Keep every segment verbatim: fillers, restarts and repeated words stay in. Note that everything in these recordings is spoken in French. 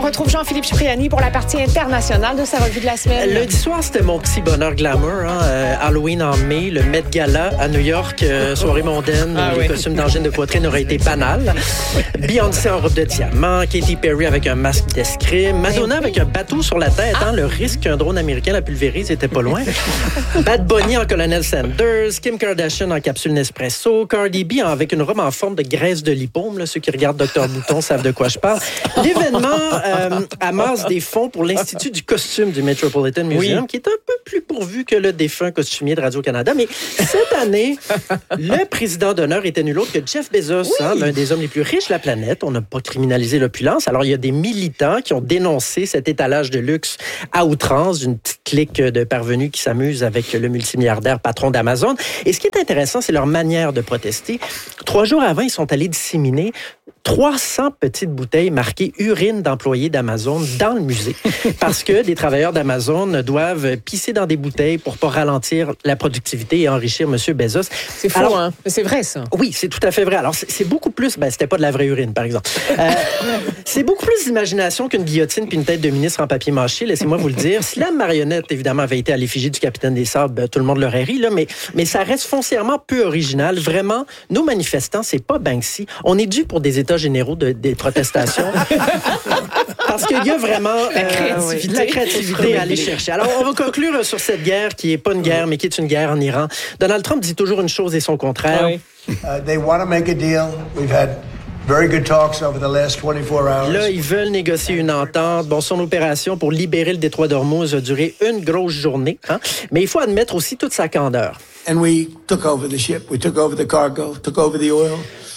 On retrouve Jean-Philippe Cipriani pour la partie internationale de sa revue de la semaine. Lundi soir, c'était mon petit bonheur glamour. Hein? Euh, Halloween en mai, le Met Gala à New York, euh, soirée mondaine, ah, les oui. costumes d'angine de poitrine auraient été banals. Beyoncé en robe de diamant, Katy Perry avec un masque d'escrime, Madonna avec un bateau sur la tête. Ah. Hein? Le risque qu'un drone américain la pulvérise était pas loin. Bad Bunny en colonel Sanders, Kim Kardashian en capsule Nespresso, Cardi B avec une robe en forme de graisse de lipome. Là, ceux qui regardent Docteur Bouton savent de quoi je parle. L'événement euh, amasse des fonds pour l'Institut du costume du Metropolitan Museum, oui. qui est un peu plus pourvu que le défunt costumier de Radio-Canada. Mais cette année, le président d'honneur était nul autre que Jeff Bezos, oui. hein, l'un des hommes les plus riches de la planète. On n'a pas criminalisé l'opulence. Alors, il y a des militants qui ont dénoncé cet étalage de luxe à outrance d'une petite clique de parvenus qui s'amusent avec le multimilliardaire patron d'Amazon. Et ce qui est intéressant, c'est leur manière de protester. Trois jours avant, ils sont allés disséminer trois cents petites bouteilles marquées « urine d'employés d'Amazon » dans le musée. Parce que des travailleurs d'Amazon doivent pisser dans des bouteilles pour pas ralentir la productivité et enrichir M. Bezos. C'est faux, Alors, hein? C'est vrai, ça. Oui, c'est tout à fait vrai. Alors, c'est, c'est beaucoup plus... Ben, c'était pas de la vraie urine, par exemple. Euh, c'est beaucoup plus d'imagination qu'une guillotine puis une tête de ministre en papier mâché, laissez-moi vous le dire. Si la marionnette, évidemment, avait été à l'effigie du capitaine des Sables, ben, tout le monde l'aurait ri, là, mais, mais ça reste foncièrement peu original. Vraiment, nos manifestants, c'est pas Banksy. On est dû pour des états généraux de, des protestations. Parce qu'il y a vraiment la créativité, euh, la créativité à aller chercher. Alors, on va conclure sur cette guerre qui n'est pas une guerre, mais qui est une guerre en Iran. Donald Trump dit toujours une chose et son contraire. Oui. Uh, they want to make a deal. We've had very good talks over the last twenty-four hours. Là, ils veulent négocier une entente. Bon, son opération pour libérer le détroit d'Ormuz a duré une grosse journée. Hein? Mais il faut admettre aussi toute sa candeur. And we took over the ship. We took over the cargo, took over the oil.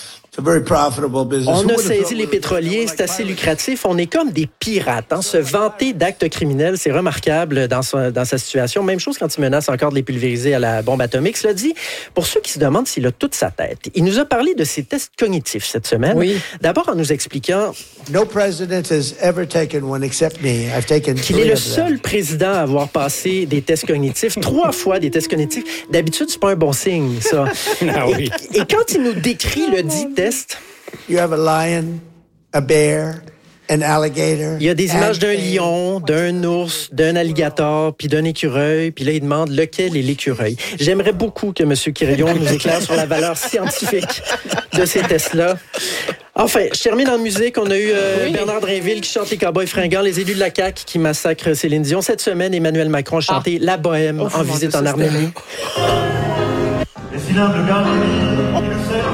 On a saisi les pétroliers, c'est assez lucratif. On est comme des pirates. Hein? Se vanter d'actes criminels, c'est remarquable dans sa, dans sa situation. Même chose quand il menace encore de les pulvériser à la bombe atomique. Cela dit, pour ceux qui se demandent s'il a toute sa tête, il nous a parlé de ses tests cognitifs cette semaine. Oui. D'abord en nous expliquant no president has ever taken one except me. I've taken qu'il est le seul président à avoir passé des tests cognitifs, trois fois des tests cognitifs. D'habitude, c'est pas un bon signe, ça. Ah oui. et, et quand il nous décrit le dit test, You have a lion, a bear, an alligator. Il y a des images d'un lion, d'un ours, d'un alligator, puis d'un écureuil. Puis là, il demande lequel est l'écureuil. J'aimerais beaucoup que M. Quirillon nous éclaire sur la valeur scientifique de ces tests-là. Enfin, je termine en musique. On a eu euh, oui. Bernard Drinville qui chante les Cowboys fringants, les élus de la C A Q qui massacrent Céline Dion. Cette semaine, Emmanuel Macron a chanté ah. La Bohème oh, en visite Dieu, en Arménie. Les cylindres de garderie, qui le servent.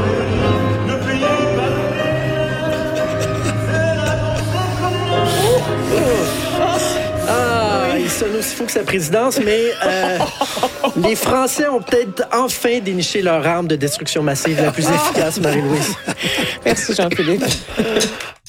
Il sonne aussi fou que sa présidence, mais euh, les Français ont peut-être enfin déniché leur arme de destruction massive la plus efficace, Marie-Louise. Merci, Jean-Philippe.